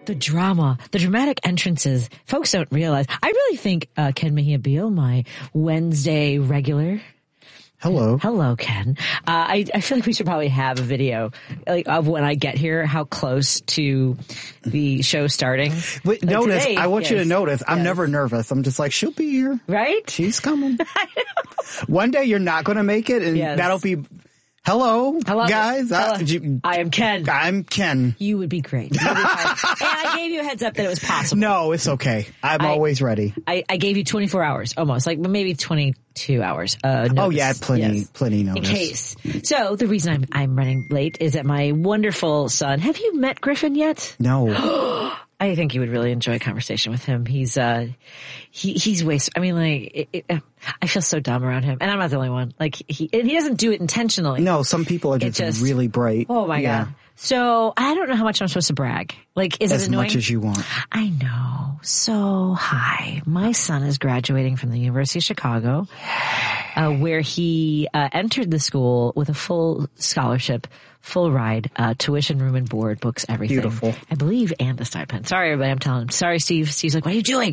The dramatic entrances. Folks don't realize. I really think Ken Mejia Beal, my Wednesday regular. Hello, Ken. I feel like we should probably have a video of when I get here, how close to the show starting. Wait, notice, today, I want you to notice, I'm never nervous. I'm just like, she'll be here. Right? She's coming. One day you're not going to make it, and that'll be... Hello, guys. Hello. I am Ken. I'm Ken. You would be great. And I gave you a heads up that it was possible. No, it's okay. I'm always ready. I gave you 24 hours, almost, like maybe 22 hours. Notice. Oh yeah, plenty notice. In case. So the reason I'm running late is that my wonderful son. Have you met Griffin yet? No. I think you would really enjoy a conversation with him. He's waste. I mean, like, I feel so dumb around him, and I'm not the only one. Like, he doesn't do it intentionally. No, some people are just really bright. Oh my God. So I don't know how much I'm supposed to brag. Like, is it annoying? As much as you want. I know. So hi, my son is graduating from the University of Chicago, where he entered the school with a full scholarship. Full ride, tuition, room and board, books, everything. Beautiful. I believe, and a stipend. Sorry, everybody, I'm telling him. Sorry, Steve. Steve's like, what are you doing?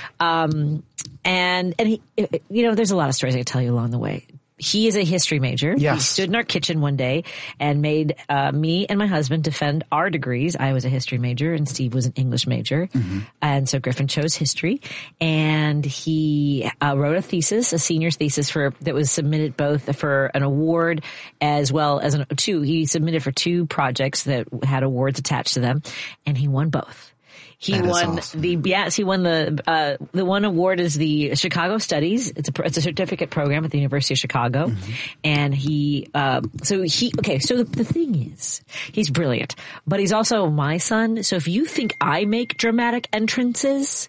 And he, there's a lot of stories I could tell you along the way. He is a history major. Yes. He stood in our kitchen one day and made me and my husband defend our degrees. I was a history major and Steve was an English major. Mm-hmm. And so Griffin chose history. And he wrote a thesis, a senior's thesis that was submitted both for an award as well as he submitted for 2 projects that had awards attached to them. And he won both. He won awesome. He won the one award is the Chicago Studies. It's a certificate program at the University of Chicago. Mm-hmm. And the thing is, he's brilliant, but he's also my son. So if you think I make dramatic entrances,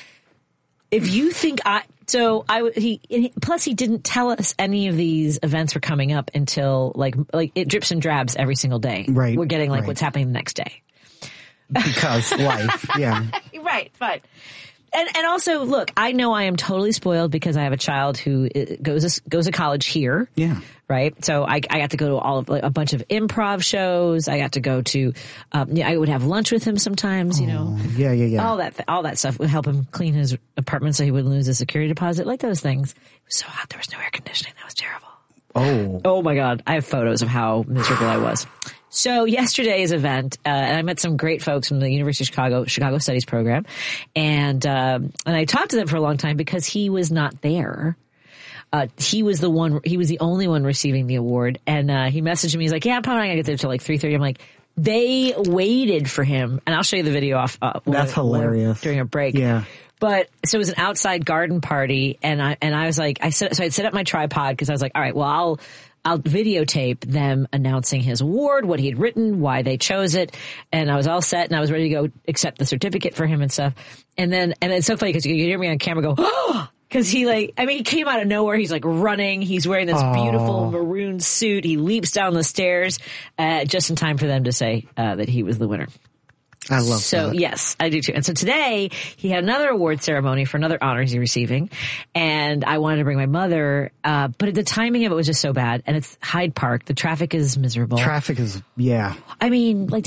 plus he didn't tell us any of these events were coming up until like it drips and drabs every single day. Right. We're getting what's happening the next day. Because life, yeah. Right, fine. And also, look, I know I am totally spoiled because I have a child who goes to college here. Yeah. Right? So I got to go to all of a bunch of improv shows. I got to go to, I would have lunch with him sometimes, Yeah. All that stuff would help him clean his apartment so he wouldn't lose his security deposit, like those things. It was so hot. There was no air conditioning. That was terrible. Oh my God. I have photos of how miserable I was. So yesterday's event, and I met some great folks from the University of Chicago Studies program, and I talked to them for a long time because he was not there. He was the only one receiving the award, and he messaged me. He's like, "Yeah, I'm probably not gonna get there till like 3:30." I'm like, they waited for him, and I'll show you the video off. That's hilarious. During a break. Yeah. But so it was an outside garden party, and I was like, I'd set up my tripod because I was like, all right, well, I'll videotape them announcing his award, what he had written, why they chose it. And I was all set and I was ready to go accept the certificate for him and stuff. And it's so funny because you hear me on camera go, oh, because he came out of nowhere. He's like running. He's wearing this beautiful maroon suit. He leaps down the stairs, just in time for them to say, that he was the winner. I love that. So yes, I do too. And so today he had another award ceremony for another honor he's receiving. And I wanted to bring my mother, but the timing of it was just so bad. And it's Hyde Park. The traffic is miserable. Yeah. I mean, like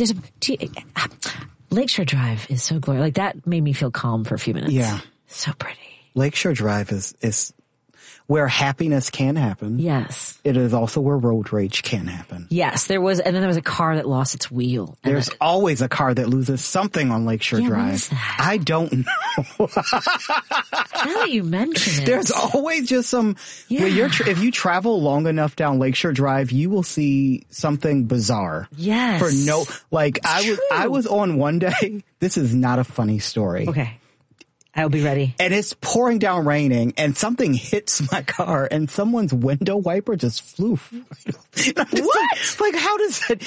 Lakeshore Drive is so glorious. Like that made me feel calm for a few minutes. Yeah. So pretty. Lakeshore Drive is where happiness can happen. Yes. It is also where road rage can happen. Yes, and then there was a car that lost its wheel. There's always a car that loses something on Lakeshore Drive. What is that? I don't know. Now that you mention it. There's always just some, if you travel long enough down Lakeshore Drive, you will see something bizarre. Yes. I was on one day, this is not a funny story. Okay. I'll be ready. And it's pouring down raining and something hits my car and someone's window wiper just flew. What? Like how does it,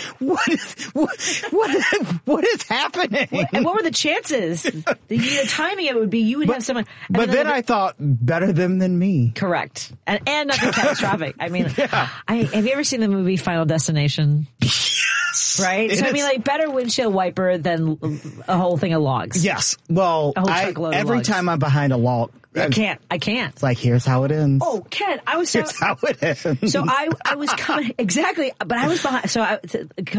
what is happening? And what were the chances? The timing of it would be you would have someone. I thought better them than me. Correct. And nothing catastrophic. I mean, have you ever seen the movie Final Destination? Right? So, better windshield wiper than a whole thing of logs. Yes. Well, every time I'm behind a log, I can't. It's like, here's how it ends. Oh, Ken, here's how it ends. So I was coming, exactly, but I was behind, so I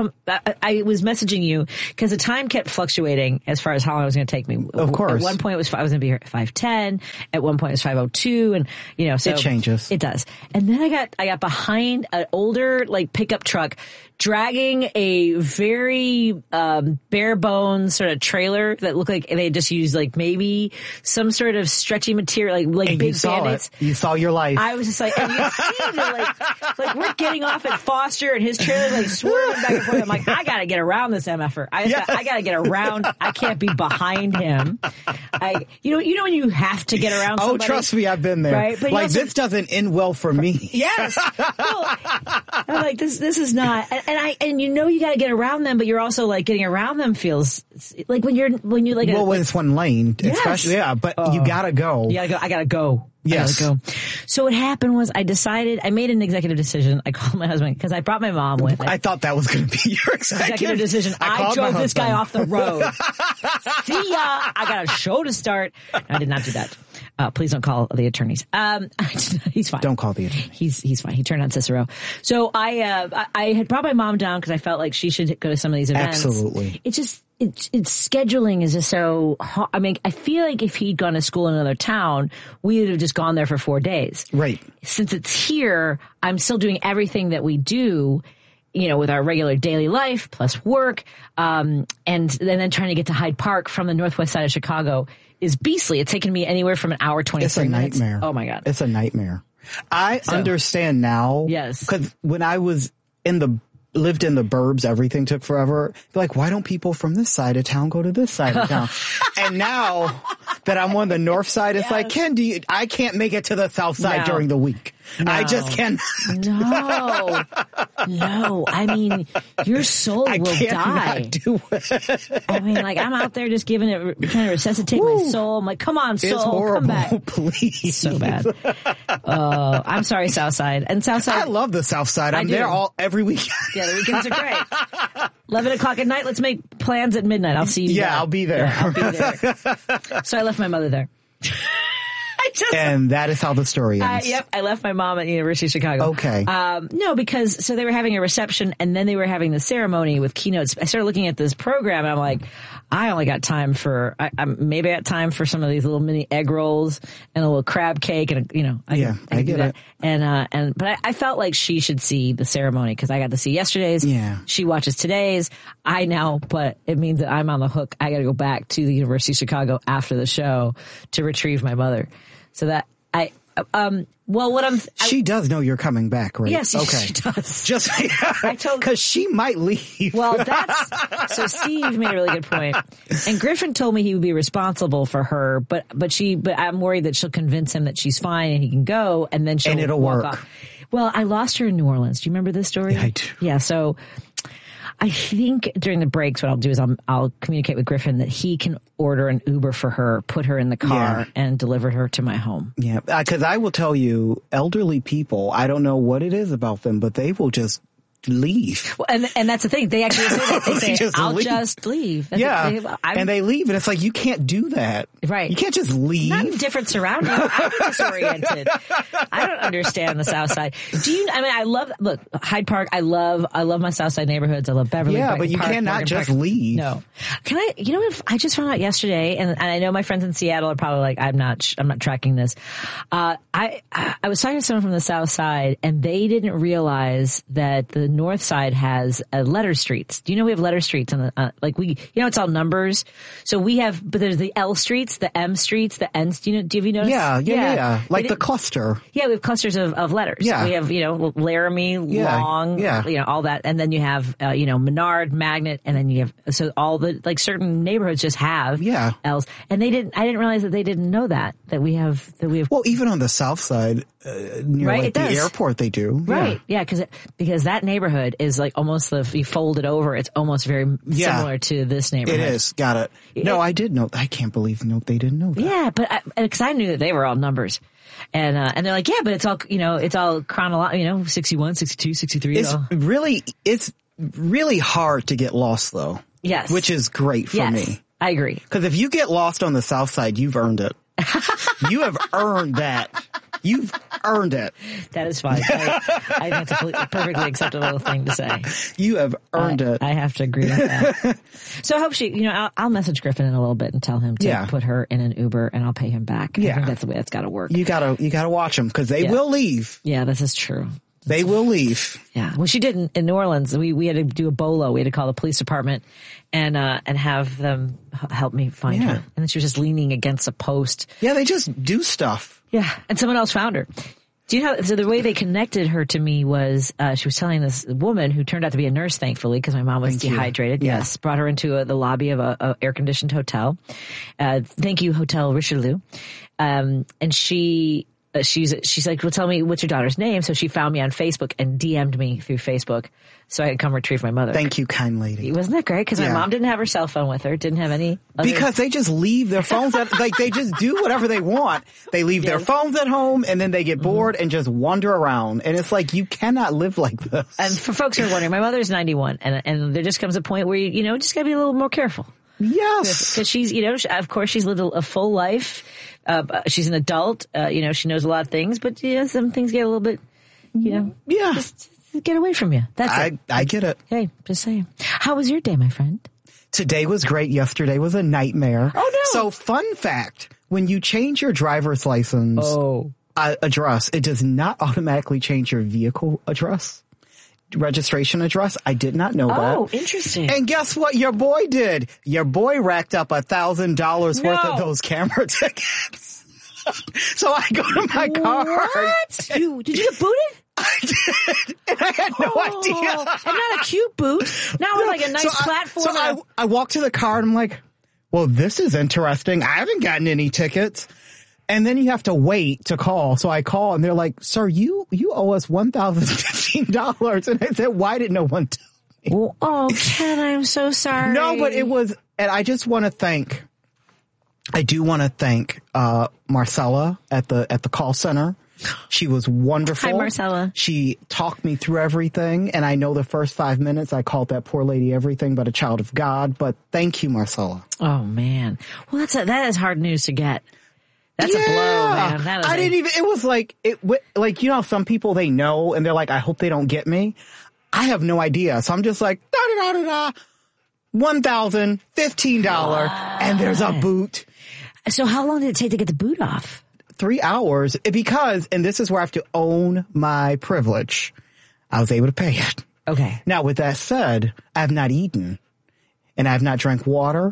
was messaging you because the time kept fluctuating as far as how long it was going to take me. Of course. At one point I was going to be here at 5:10. At one point it was 5:02, and so. It changes. It does. And then I got behind an older, like, pickup truck dragging a very bare bones sort of trailer that looked like they just used like maybe some sort of stretchy material, like and big Band-Aids. You saw your life. I was just like, and you see the like we're getting off at Foster and his trailer like swerving back and forth. I'm like, I gotta get around this MFer. I gotta get around. I can't be behind him. You know when you have to get around somebody? Oh, trust me, I've been there. Right? But like, this doesn't end well for me. Yes. Well, I'm like, this is not, and you got to get around them, but you're also like getting around them feels like when you like. Well, when it's one lane, yes. especially, yeah, but you gotta go. You gotta go. I gotta go. Yes. I gotta go. So what happened was I made an executive decision. I called my husband because I brought my mom with. I thought that was going to be your executive decision. I drove this guy off the road. See ya. I got a show to start. No, I did not do that. Please don't call the attorneys. He's fine. Don't call the attorneys. He's fine. He turned on Cicero. So I had brought my mom down because I felt like she should go to some of these events. Absolutely. It's scheduling is just so hard. I mean, I feel like if he'd gone to school in another town, we would have just gone there for 4 days. Right. Since it's here, I'm still doing everything that we do, with our regular daily life plus work. And then trying to get to Hyde Park from the northwest side of Chicago is beastly. It's taken me anywhere from an hour, 23 minutes. It's a nightmare. Oh my God. It's a nightmare. I understand now. Yes. Because when I was lived in the burbs, everything took forever. Like, why don't people from this side of town go to this side of town? And now that I'm on the north side, it's like, Ken, I can't make it to the south side during the week. No. I just can't. No. I mean, your soul will die. Do it. I mean, like, I'm out there just trying to resuscitate my soul. I'm like, come on, soul, it's horrible. Come back. Please. It's so bad. I'm sorry, Southside. And Southside. I love the South Side. I'm there every weekend. Yeah, the weekends are great. 11 o'clock at night. Let's make plans at midnight. I'll see you. Yeah, there. I'll be there. Yeah, I'll be there. So I left my mother there. And that is how the story ends. Yep, I left my mom at the University of Chicago. Okay. No, because they were having a reception and then they were having the ceremony with keynotes. I started looking at this program and I'm like, I only got time for maybe I got time for some of these little mini egg rolls and a little crab cake and I get it. But I felt like she should see the ceremony because I got to see yesterday's. Yeah. She watches today's. But it means that I'm on the hook. I got to go back to the University of Chicago after the show to retrieve my mother. So that she does know you're coming back, right? Yes, she does. Just because she might leave. Well, so Steve made a really good point. And Griffin told me he would be responsible for her, but I'm worried that she'll convince him that she's fine and he can go, and then she'll it'll walk work. off. Well, I lost her in New Orleans. Do you remember this story? Yeah, I do. Yeah, so I think during the breaks, what I'll do is I'll communicate with Griffin that he can order an Uber for her, put her in the car, and deliver her to my home. Yeah, because I will tell you, elderly people, I don't know what it is about them, but they will just leave. Well, and that's the thing. They actually say that. They say, I'll just leave. And they leave, and it's like, you can't do that. Right. You can't just leave. Not in different surroundings. I'm disoriented. I don't understand the South Side. Look, Hyde Park, I love my South Side neighborhoods. I love Beverly Park. Yeah, but you cannot just leave. No. I just found out yesterday, and I know my friends in Seattle are probably like, I'm not tracking this. I was talking to someone from the South Side, and they didn't realize that the North Side has letter streets. Do you know we have letter streets on the it's all numbers. So we have, but there's the L streets, the M streets, the N. Have you noticed? Yeah. Like the cluster. Yeah, we have clusters of letters. Yeah. We have Laramie, Long, all that, and then you have Menard, Magnet, and then you have all the certain neighborhoods just have L's. And I didn't realize that they didn't know that we have. Well, even on the South Side, near the airport, they do. Right. Yeah, because that neighborhood is like almost you fold it over, it's almost very similar to this neighborhood. It is. Got it. No, I did know. I can't believe they didn't know that. Yeah, but because I knew that they were all numbers. And they're like, yeah, but it's all chronological, 61, 62, 63. It's really hard to get lost though. Yes. Which is great for me. I agree. Because if you get lost on the South Side, you've earned it. You have earned that. You've earned it. That is fine. I think it's a perfectly acceptable thing to say. You have earned it. I have to agree with that. So I hope I'll message Griffin in a little bit and tell him to put her in an Uber and I'll pay him back. I think that's the way it's got to work. You gotta watch them because they will leave. Yeah, this is true. They will leave. Yeah. Well, she did in New Orleans. We had to do a bolo. We had to call the police department and have them help me find her. And then she was just leaning against a post. Yeah, they just do stuff. Yeah. And someone else found her. Do you know, so the way they connected her to me was, she was telling this woman who turned out to be a nurse, thankfully, because my mom was dehydrated. Yes. Brought her into the lobby of a air conditioned hotel. Thank you, Hotel Richelieu. And she's like, well, tell me what's your daughter's name. So she found me on Facebook and DM'd me through Facebook so I could come retrieve my mother. Thank you, kind lady. Wasn't that great? Because my mom didn't have her cell phone with her, didn't have any other... Because they just leave their phones they just do whatever they want. They leave their phones at home and then they get bored and just wander around. And it's like, you cannot live like this. And for folks who are wondering, my mother's 91 and there just comes a point where you just gotta be a little more careful. Yes. Because she's, of course she's lived a full life. She's an adult. She knows a lot of things, but some things get a little bit, just get away from you. That's it. I get it. Hey, just saying. How was your day, my friend? Today was great. Yesterday was a nightmare. Oh, no. So fun fact, when you change your driver's license address, it does not automatically change your vehicle address. Registration address. I did not know that. Oh, interesting. And guess what your boy did? Your boy racked up $1,000 worth of those camera tickets. So I go to my car. What? Did you get booted? I did. And I had no idea. And not a cute boot. Now with like a nice platform. So I walked to the car and I'm like, well, this is interesting. I haven't gotten any tickets. And then you have to wait to call. So I call and they're like, sir, you owe us $1,015. And I said, why didn't no one tell me? Well, oh, Ken, I'm so sorry. No, but it was, and I do want to thank Marcella at the call center. She was wonderful. Hi, Marcella. She talked me through everything. And I know the first 5 minutes I called that poor lady everything but a child of God. But thank you, Marcella. Oh, man. Well, that is hard news to get. That's a blow, man. It was like, some people they know and they're like, I hope they don't get me. I have no idea. So I'm just like, $1,015 and there's a boot. So how long did it take to get the boot off? 3 hours because, and this is where I have to own my privilege, I was able to pay it. Okay. Now with that said, I have not eaten and I have not drank water.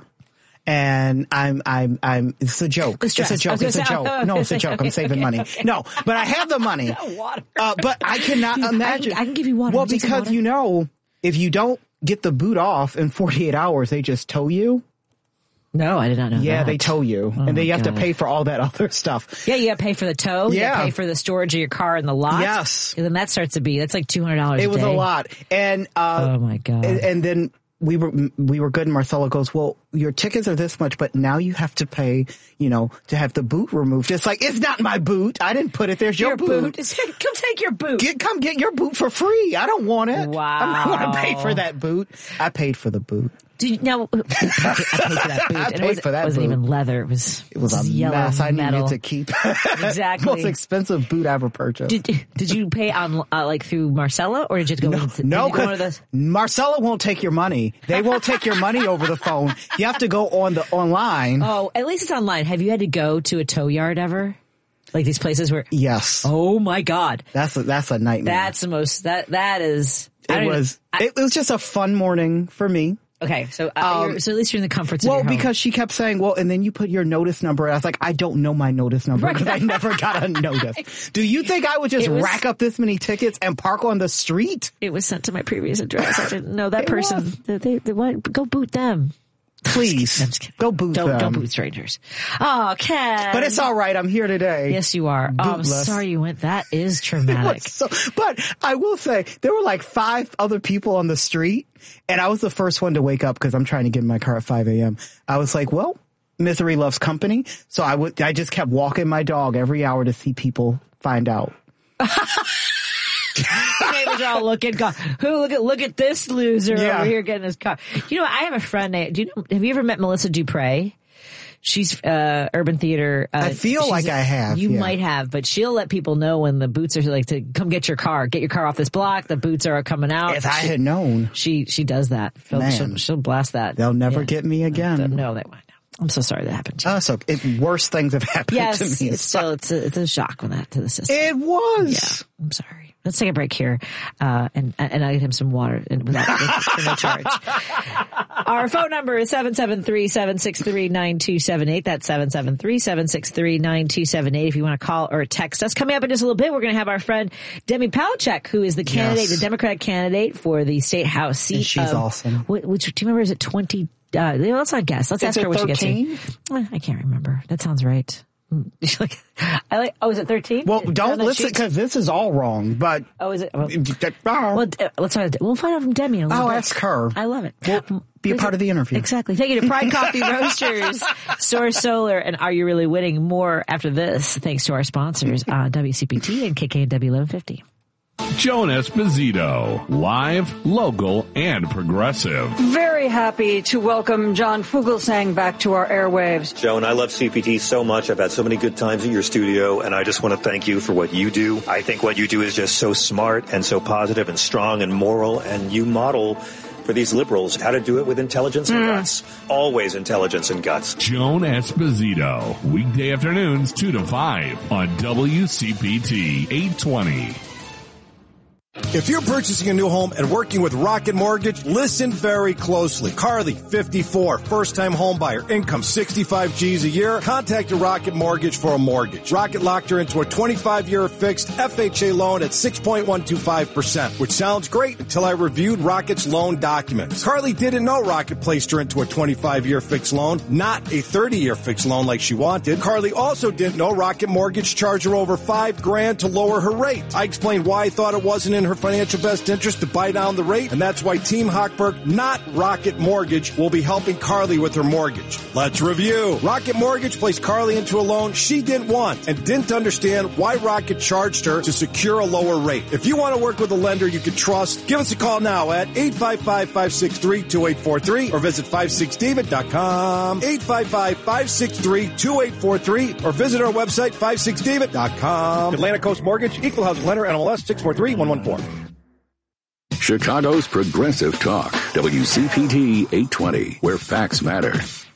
And it's a joke. It's a joke. It's a joke. No, it's a joke. I'm saving money. No, but I have the money. Water. But I cannot imagine. I can give you water. Well, because if you don't get the boot off in 48 hours, they just tow you. No, I did not know that. Yeah, they tow you. And then you have to pay for all that other stuff. Yeah, you got to pay for the tow. Yeah. You got to pay for the storage of your car in the lot. Yes. And then that starts to be, that's like $200 a day. It was a lot. And, oh my God. And then we were good. And Marcella goes, well, your tickets are this much, but now you have to pay, to have the boot removed. It's like, it's not my boot. I didn't put it there. It's your boot. Come take your boot. Come get your boot for free. I don't want it. Wow. I'm not going to pay for that boot. I paid for the boot. I paid for that boot. I paid for that boot. It wasn't even leather. It was a yellow mess. I metal. needed to keep. Exactly. Most expensive boot I ever purchased. Did you pay on through Marcella or did you go? No, because Marcella won't take your money. They won't take your money over the phone. You have to go online. Oh, at least it's online. Have you had to go to a tow yard ever? Like these places where? Yes. Oh my God. That's a nightmare. That's the most. That is. It was just a fun morning for me. Okay, so so at least you're in the comforts of your home. Well, because she kept saying, well, and then you put your notice number. And I was like, I don't know my notice number because I never got a notice. Do you think I would just rack up this many tickets and park on the street? It was sent to my previous address. I didn't know that person. They go boot them. Please. I'm just kidding. Go boot them. Don't boot strangers. Oh, Ken. But it's all right. I'm here today. Yes, you are. Oh, I'm sorry you went. That is traumatic. But I will say, there were like 5 other people on the street, and I was the first one to wake up because I'm trying to get in my car at 5 a.m. I was like, well, misery loves company. So I just kept walking my dog every hour to see people find out. The neighbors are all looking, look at this loser over here getting his car. I have a friend named, have you ever met Melissa Dupre? She's Urban Theater. I feel like I have. You might have, but she'll let people know when the boots are like to come get your car off this block. The boots are coming out. If I had known, she does that. She'll blast that. They'll never get me again. No, they won't. I'm so sorry that happened to you. So worse things have happened to me. It's a shock when that to the system. It was. Yeah, I'm sorry. Let's take a break here, and I'll get him some water for no charge. Our phone number is 773-763-9278. That's 773-763-9278. If you want to call or text us. Coming up in just a little bit, we're going to have our friend Demi Palachek, who is the candidate, the Democratic candidate for the State House seat. And she's awesome. Which do you remember? Is it 20? Let's not guess. Let's ask her what she gets. I can't remember. That sounds right. Is it 13? Well, don't listen because this is all wrong. But is it? Well, let's find out. We'll find out from Demi. I'll ask her. I love it. We'll be a part of the interview. Exactly. Thank you to Pride Coffee Roasters, Source Solar, and Are You Really Winning? More after this, thanks to our sponsors, WCPT and KKNW 1150. Joan Esposito, live, local, and progressive. Very happy to welcome John Fugelsang back to our airwaves. Joan, I love CPT so much. I've had so many good times at your studio, and I just want to thank you for what you do. I think what you do is just so smart and so positive and strong and moral, and you model for these liberals how to do it with intelligence and guts. Always intelligence and guts. Joan Esposito, weekday afternoons 2 to 5 on WCPT 820. If you're purchasing a new home and working with Rocket Mortgage, listen very closely. Carly, 54, first-time home buyer, income 65 G's a year. Contact your Rocket Mortgage for a mortgage. Rocket locked her into a 25-year fixed FHA loan at 6.125%, which sounds great until I reviewed Rocket's loan documents. Carly didn't know Rocket placed her into a 25-year fixed loan, not a 30-year fixed loan like she wanted. Carly also didn't know Rocket Mortgage charged her over $5,000 to lower her rate. I explained why I thought it wasn't in her financial best interest to buy down the rate, and that's why Team Hochberg, not Rocket Mortgage, will be helping Carly with her mortgage. Let's review. Rocket Mortgage placed Carly into a loan she didn't want and didn't understand why Rocket charged her to secure a lower rate. If you want to work with a lender you can trust, give us a call now at 855-563-2843 or visit 56david.com, 855-563-2843 or visit our website 56david.com. Atlantic Coast Mortgage, Equal Housing Lender, NMLS 643114. Chicago's Progressive Talk, WCPT 820, where facts matter.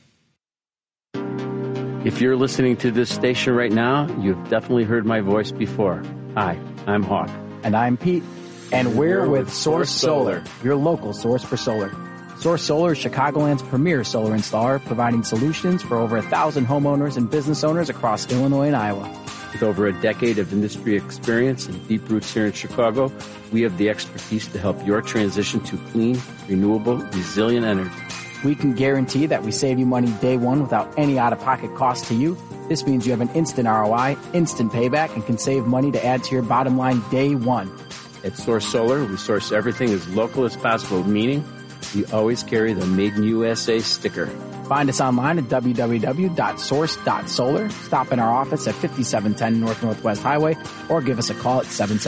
If you're listening to this station right now, you've definitely heard my voice before. Hi, I'm Hawk. And I'm Pete. And we're with Source Solar, your local source for solar. Source Solar is Chicagoland's premier solar installer, providing solutions for over 1,000 homeowners and business owners across Illinois and Iowa. With over a decade of industry experience and deep roots here in Chicago, we have the expertise to help your transition to clean, renewable, resilient energy. We can guarantee that we save you money day one without any out-of-pocket cost to you. This means you have an instant ROI, instant payback, and can save money to add to your bottom line day one. At Source Solar, we source everything as local as possible, meaning we always carry the Made in USA sticker. Find us online at www.source.solar. Stop in our office at 5710 North Northwest Highway or give us a call at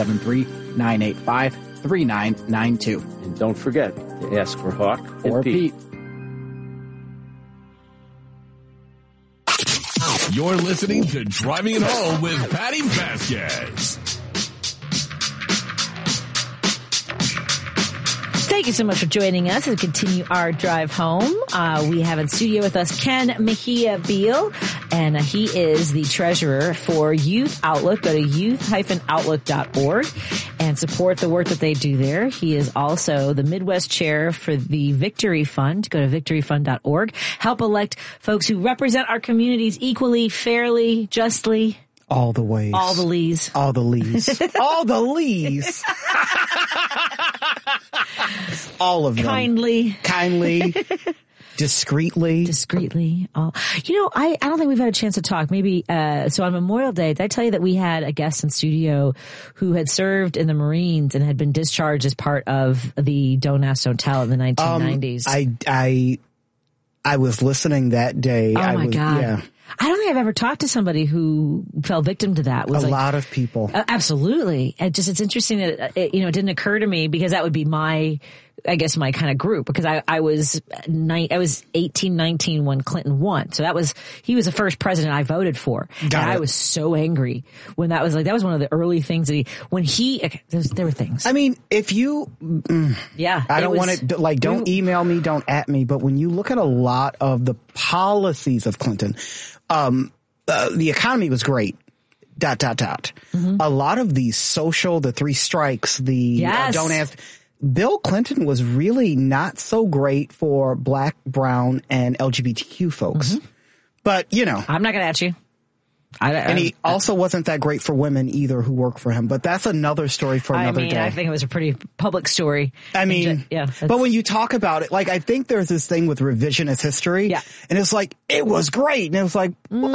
773-985-3992. And don't forget to ask for Hawk or Pete. You're listening to Driving It Home with Patty Vasquez. Thank you so much for joining us as we continue our drive home. We have in studio with us Ken Mejia Beal, and he is the treasurer for Youth Outlook. Go to youth-outlook.org and support the work that they do there. He is also the Midwest chair for the Victory Fund. Go to victoryfund.org. Help elect folks who represent our communities equally, fairly, justly. All the ways. All the lees. All the lees. All the lees. All of them. Kindly. Discreetly. I don't think we've had a chance to talk. Maybe, so on Memorial Day, did I tell you that we had a guest in studio who had served in the Marines and had been discharged as part of the Don't Ask, Don't Tell in the 1990s? I was listening that day. Oh my God. Yeah. I don't think I've ever talked to somebody who fell victim to that. A lot of people. Absolutely. It's interesting that, it didn't occur to me because that would be my kind of group, because I was 18, 19 when Clinton won. So he was the first president I voted for. I was so angry when that was one of the early things that there were things. I mean, if you, I don't want to, don't email me, don't at me, but when you look at a lot of the policies of Clinton, the economy was great. ... Mm-hmm. A lot of the the 3 strikes, don't ask. Bill Clinton was really not so great for Black, brown, and LGBTQ folks. Mm-hmm. But, I'm not going to at you. And he also wasn't that great for women either who work for him. But that's another story for another day. I think it was a pretty public story. But when you talk about it, I think there's this thing with revisionist history. Yeah. And it's it was great. And it was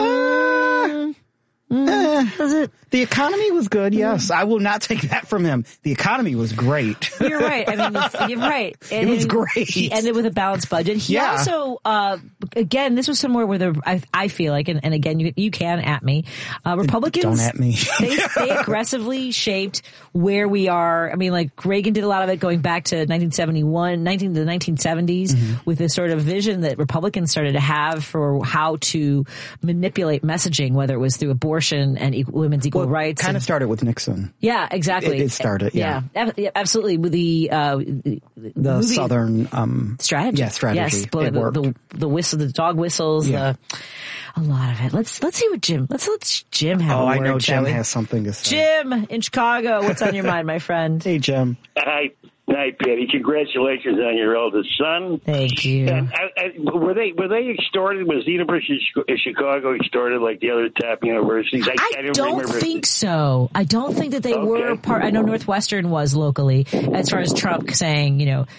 the economy was good. Yes. I will not take that from him. The economy was great. You're right. I mean, you're right. And it was great. He ended with a balanced budget. He also, again, this was somewhere where I feel like, and again, you can at me, Republicans. Don't at me. they aggressively shaped where we are. I mean, Reagan did a lot of it going back to 1971, the 1970s with this sort of vision that Republicans started to have for how to manipulate messaging, whether it was through abortion and women's equal rights. Kind of started with Nixon. Yeah, exactly. It started, yeah. Absolutely. With the Southern strategy. Yeah, strategy. Yes, the whistle, the dog whistles, a lot of it. Let's see what Jim. Let's Jim have a word. I know Jim has something to say. Jim in Chicago, what's on your mind, my friend? Hey, Jim. Hi, Patty. Congratulations on your eldest son. Thank you. And were they extorted? Was the University of Chicago extorted like the other top universities? I don't think so. I don't think that they were part. I know Northwestern was locally, as far as Trump saying,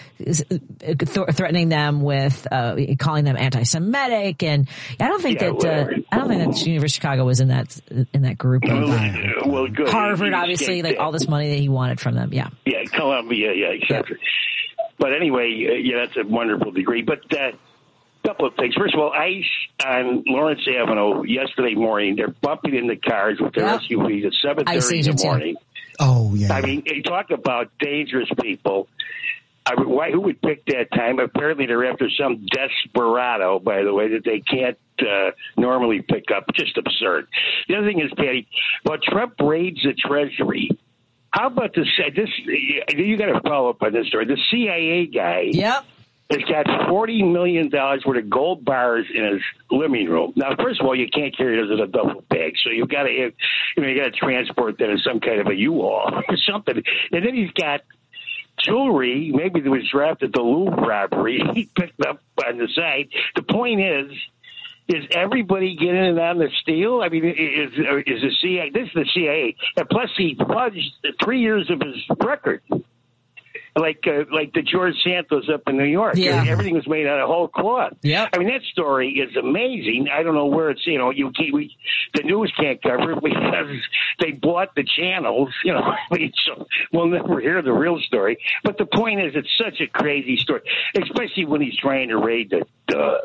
threatening them with calling them anti-Semitic, and I don't think that University of Chicago was in that group. Well, good. Harvard, obviously, all this money that he wanted from them. Yeah. Yeah, Columbia. Yeah. Exactly. But anyway, that's a wonderful degree. But a couple of things. First of all, ICE on Lawrence Avenue yesterday morning, they're bumping into cars with their SUVs at 7:30 in the morning. Oh, yeah. I mean, you talk about dangerous people. Who would pick that time? Apparently, they're after some desperado, by the way, that they can't normally pick up. Just absurd. The other thing is, Patty, while Trump raids the Treasury, how about this? You got to follow up on this story. The CIA guy has got $40 million worth of gold bars in his living room. Now, first of all, you can't carry those in a duffel bag, so you got to transport that in some kind of a U-Haul or something. And then he's got jewelry, maybe that was drafted at the Louvre robbery. He picked up on the side. The point is everybody getting in on the steal? I mean, is the CIA? This is the CIA, and plus he fudged 3 years of his record, like the George Santos up in New York. Yeah. Everything was made out of whole cloth. Yeah, I mean that story is amazing. I don't know where it's the news can't cover it because they bought the channels. So we'll never hear the real story. But the point is, it's such a crazy story, especially when he's trying to raid the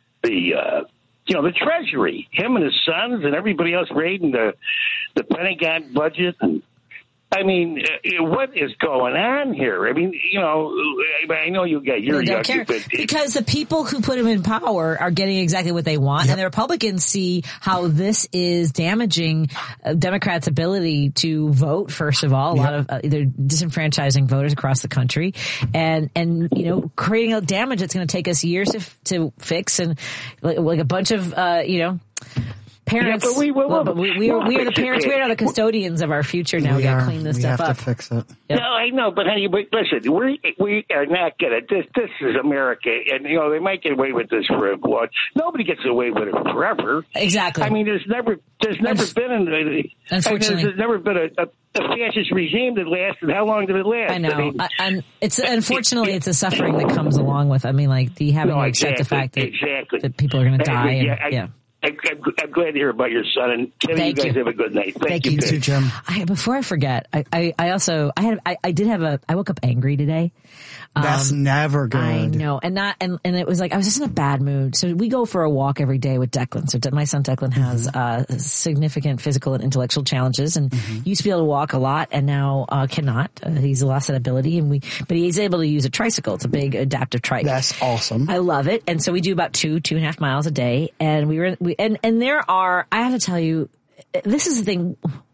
Treasury, him and his sons and everybody else raiding the Pentagon budget. And I mean, what is going on here? I mean, I know you got your young because the people who put him in power are getting exactly what they want, and the Republicans see how this is damaging Democrats' ability to vote. First of all, a lot of they're disenfranchising voters across the country, and creating a damage that's going to take us years to fix, and like a bunch of parents. Yeah, we are the parents. We are the custodians of our future now. We got to clean this stuff up. We have to fix it. Yep. No, I know, but honey, listen, we are not gonna. This is America, and they might get away with this for a while. Nobody gets away with it forever. Exactly. I mean, there's never been unfortunately there's never been a fascist regime that lasted. How long did it last? I know. It's unfortunately it's the suffering that comes along with. I mean, having to accept the fact that people are going to die. I'm glad to hear about your son. And Kenny, you guys have a good night. Thank you too, Jim. Before I forget, I woke up angry today. That's never good. I know. And it was like, I was just in a bad mood. So we go for a walk every day with Declan. So my son Declan has significant physical and intellectual challenges and used to be able to walk a lot and now cannot. He's lost that ability but he's able to use a tricycle. It's a big adaptive trike. That's awesome. I love it. And so we do about 2.5 miles a day. And and there are, I have to tell you, this is the thing.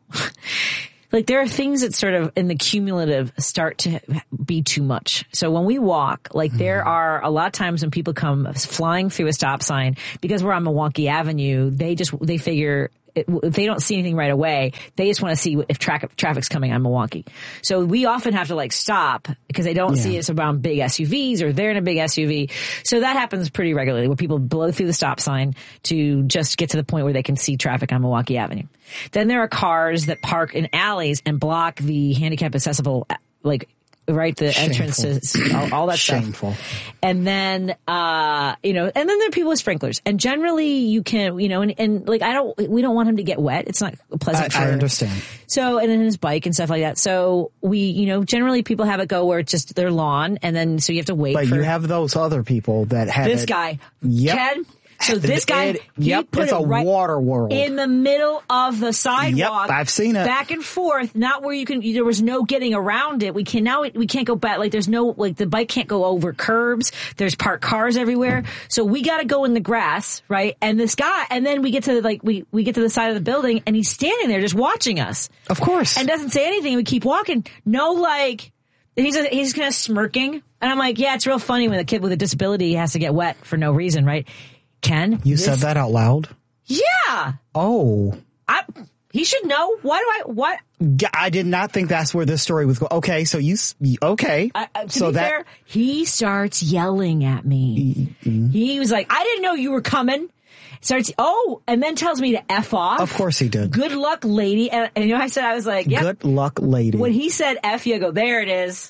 Like there are things that sort of in the cumulative start to be too much. So when we walk, like there are a lot of times when people come flying through a stop sign because we're on Milwaukee Avenue, they figure if they don't see anything right away, they just want to see if traffic's coming on Milwaukee. So we often have to like stop because they don't see us around big SUVs or they're in a big SUV. So that happens pretty regularly where people blow through the stop sign to just get to the point where they can see traffic on Milwaukee Avenue. Then there are cars that park in alleys and block the handicap accessible, like, right, the entrances, all that Shameful. Stuff. And then, and then there are people with sprinklers. And generally you can, and like we don't want him to get wet. It's not pleasant I understand. So, and then his bike and stuff like that. So we, generally people have it go where it's just their lawn and then, so you have to wait But you have those other people that have this guy. Yep. Ken, so this guy, it's a water world in the middle of the sidewalk. Yep, I've seen it. Back and forth, not where there was no getting around it. We can't go back. Like there's no, like the bike can't go over curbs. There's parked cars everywhere. So we got to go in the grass, right? And this guy, and then we get to we get to the side of the building and he's standing there just watching us. Of course. And doesn't say anything. We keep walking. No, like, he's kind of smirking. And I'm like, yeah, it's real funny when a kid with a disability has to get wet for no reason, right? Ken, you said that out loud? Yeah. Oh. He should know. What? I did not think that's where this story was going. Okay, so okay. To be fair, he starts yelling at me. Mm-hmm. He was like, I didn't know you were coming. And then tells me to F off. Of course he did. Good luck, lady. And I was like, yeah. Good luck, lady. When he said F you, I go, there it is.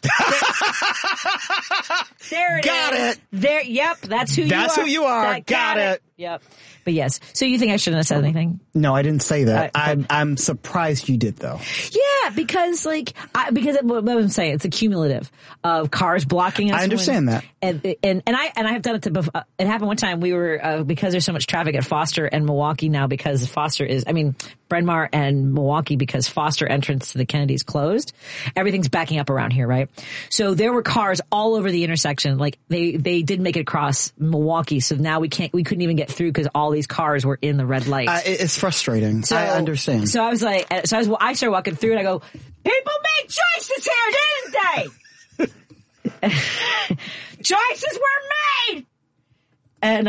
There it Got is. it. There, yep, that's who you are. That's who you are. Got it. Yep. But yes. So you think I shouldn't have said anything? No, I didn't say that. I'm surprised you did though. Yeah, because what I'm saying, it's a cumulative of cars blocking us. I understand that. And I have done it to before. It happened one time. We were, because there's so much traffic at Foster and Milwaukee now because Foster Bryn Mawr and Milwaukee because Foster entrance to the Kennedy's closed. Everything's backing up around here, right? So there were cars all over the intersection. Like they didn't make it across Milwaukee. So now we couldn't even get through because all these cars were in the red light. It's frustrating. So, I understand. So I was like, I started walking through and I go, people made choices here, didn't they? Choices were made. And,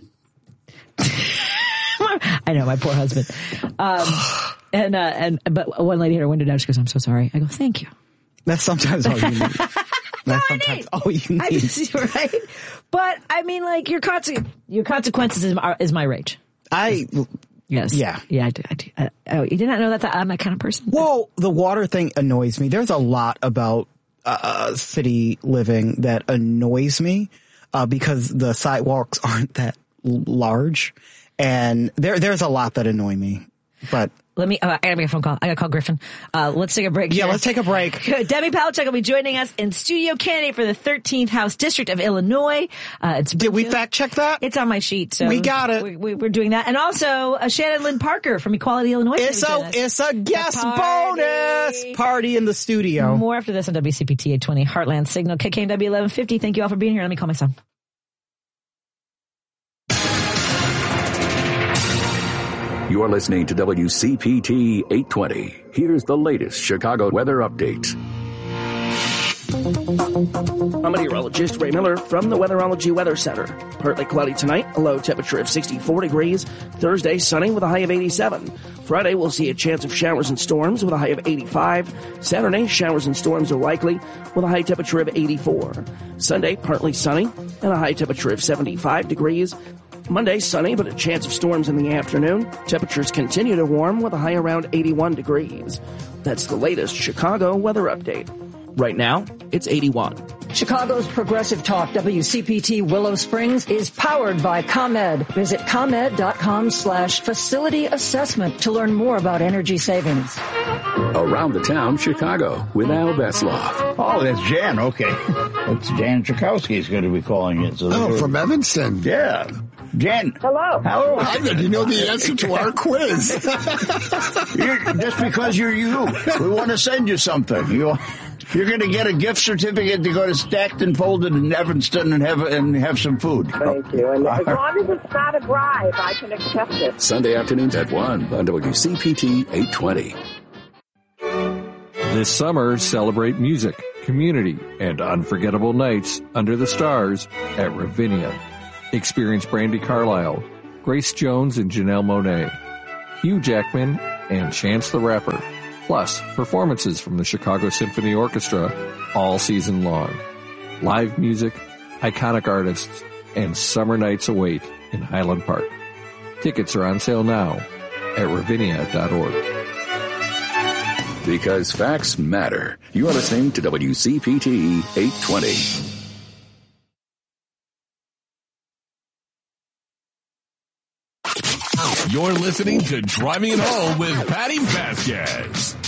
I know, my poor husband. But one lady had her window down. She goes, I'm so sorry. I go, thank you. That's sometimes all you need. That's sometimes all you need. Right? But I mean, like your consequences is my rage. Yes. Yeah. Yeah, I do. You did not know that I'm that kind of person? Well, the water thing annoys me. There's a lot about city living that annoys me because the sidewalks aren't that large, and there's a lot that annoy me. But I gotta make a phone call. I gotta call Griffin. Let's take a break. Yeah, let's take a break. Debbie Palachuk will be joining us in studio, candidate for the 13th House District of Illinois. Did we fact check that? It's on my sheet. So we got it. We're doing that. And also, Shannon Lynn Parker from Equality Illinois. It's a guest bonus party in the studio. More after this on WCPT 820 Heartland Signal, KKNW 1150. Thank you all for being here. Let me call my son. You're listening to WCPT 820. Here's the latest Chicago weather update. I'm meteorologist Ray Miller from the Weatherology Weather Center. Partly cloudy tonight, a low temperature of 64 degrees. Thursday, sunny with a high of 87. Friday, we'll see a chance of showers and storms with a high of 85. Saturday, showers and storms are likely with a high temperature of 84. Sunday, partly sunny and a high temperature of 75 degrees. Monday, sunny, but a chance of storms in the afternoon. Temperatures continue to warm with a high around 81 degrees. That's the latest Chicago weather update. Right now, it's 81. Chicago's Progressive Talk, WCPT Willow Springs, is powered by ComEd. Visit ComEd.com/facility assessment to learn more about energy savings. Around the Town, Chicago, with Al Besloff. Oh, that's Jan. Okay. That's Jan Chakowski is going to be calling it. So from Evanston. Yeah. Jan. Hello. Hello. Hi, then. You know the answer to our quiz. Just because you're you, we want to send you something. You're going to get a gift certificate to go to Stacked and Folded in Evanston and have some food. Thank you. And as long as it's not a bribe, I can accept it. Sunday afternoons at 1 on WCPT 820. This summer, celebrate music, community, and unforgettable nights under the stars at Ravinia. Experience Brandi Carlile, Grace Jones and Janelle Monáe, Hugh Jackman, and Chance the Rapper. Plus, performances from the Chicago Symphony Orchestra all season long. Live music, iconic artists, and summer nights await in Highland Park. Tickets are on sale now at ravinia.org. Because facts matter. You are listening to WCPT 820. You're listening to Driving It Home with Patty Vasquez.